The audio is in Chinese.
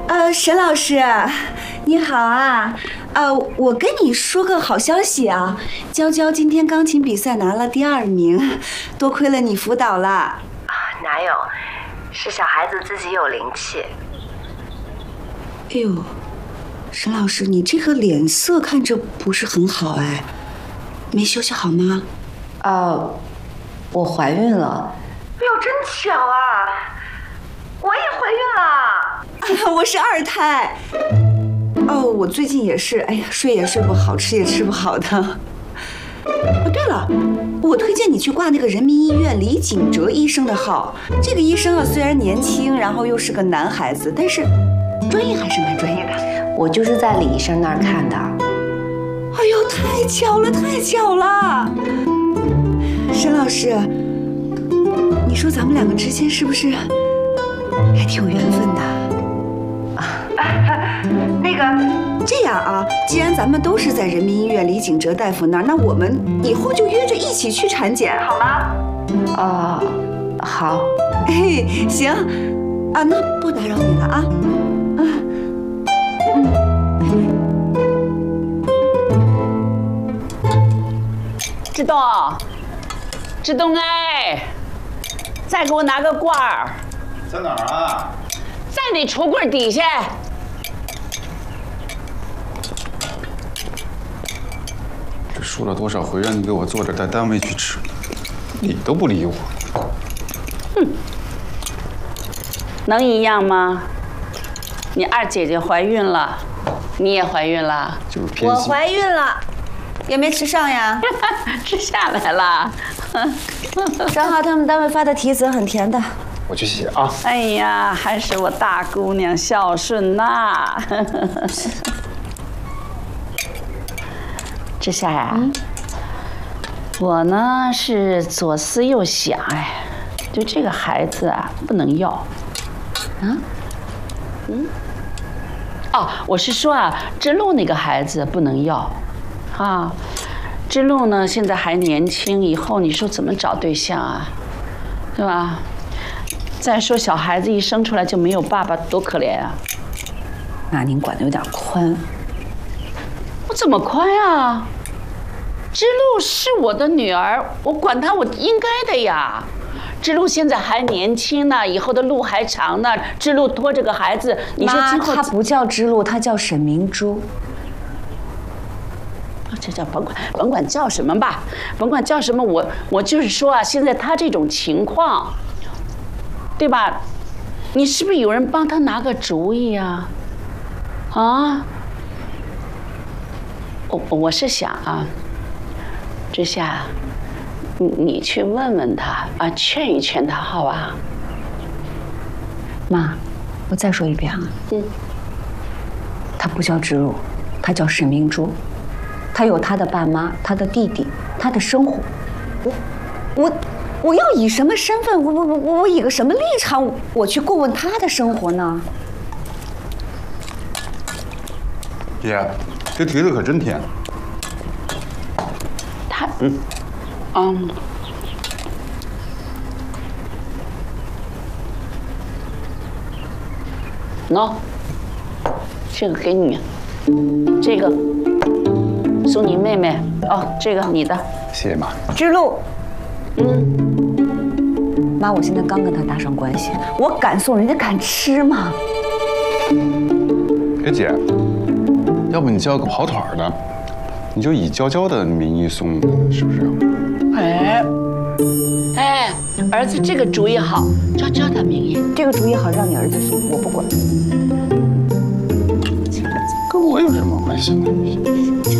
沈老师，你好啊！我跟你说个好消息啊，娇娇今天钢琴比赛拿了第2名，多亏了你辅导了。啊， 哪有？是小孩子自己有灵气。 哎呦，沈老师，你这个脸色看着不是很好哎，没休息好吗？ 我怀孕了。哎呦，真巧啊！我也怀孕了。 我是2胎。我最近也是，哎呀，睡也睡不好，吃也吃不好的。对了，我推荐你去挂那个人民医院李景哲医生的号。这个医生啊，虽然年轻，然后又是个男孩子，但是专业还是蛮专业的。 我就是在李医生那儿看的。 哎呦，太巧了，太巧了！沈老师，你说咱们2个之间是不是还挺有缘分的？那个，这样啊，既然咱们都是在人民医院李景哲大夫那儿，那我们以后就约着一起去产检，好吗？ 好。 哎，行，啊，那不打扰你了啊。 志东哎，再给我拿个罐儿。 在哪儿啊？ 在那橱柜底下。 这说了多少回让你给我做着带单位去吃，理都不理我。 哼，能一样吗？你二姐姐怀孕了，你也怀孕了。 就是偏心。 我怀孕了，也没吃上呀。 吃下来了。 正好他们单位发的题则很甜的。 我去写啊。 哎呀，还是我大姑娘孝顺呐。志夏呀，我呢是左思右想，哎，就这个孩子啊不能要。我是说啊，知路那个孩子不能要，啊，知路呢现在还年轻，以后你说怎么找对象啊，对吧？再说小孩子一生出来就没有爸爸，多可怜啊！ 那您管得有点宽。 我怎么宽啊？知路是我的女儿，我管她我应该的呀。知路现在还年轻呢，以后的路还长呢。知路拖这个孩子，你说今后她不叫知路，她叫沈明珠。 这叫甭管叫什么吧，甭管叫什么，我就是说啊，现在她这种情况，对吧？你是不是有人帮她拿个主意啊？啊？我是想啊，之夏，你去问问他啊，劝一劝他，好吧？ 妈，我再说一遍啊，他不叫知路，他叫沈明珠，他有他的爸妈，他的弟弟，他的生活。我要以什么身份？我以个什么立场？我去过问他的生活呢？ 姐，这题子可真甜。 他，喏，这个给你，这个送你妹妹哦，这个你的。 谢谢妈。 知路，妈，我现在刚跟他搭上关系，我敢送，人家敢吃吗？ 哎姐，要不你叫个跑腿的，你就以娇娇的名义送，是不是？ 哎，儿子这个主意好，娇娇的名义。 这个主意好，让你儿子送，我不管。 跟我有什么关系呢？